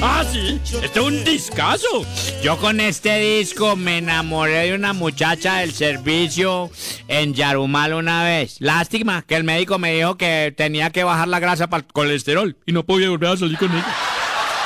Ah, sí, este es un discazo. Yo con este disco me enamoré de una muchacha del servicio en Yarumal una vez. Lástima que el médico me dijo que tenía que bajar la grasa para el colesterol y no podía volver a salir con ella.